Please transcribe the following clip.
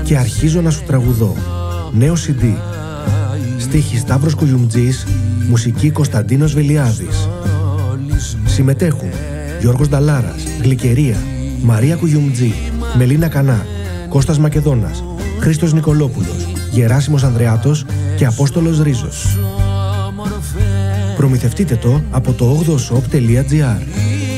και αρχίζω να σου τραγουδώ. Νέο CD. Στίχη Σταύρος Κουγιουμτζής, μουσική Κωνσταντίνος Βελιάδης. Συμμετέχουν Γιώργος Νταλάρας, Γλυκερία, Μαρία Κουγιουμτζή, Μελίνα Κανά, Κώστας Μακεδόνας, Χρήστος Νικολόπουλος, Γεράσιμος Ανδρεάτος και Απόστολος Ρίζος. Προμηθευτείτε το από το 8shop.gr.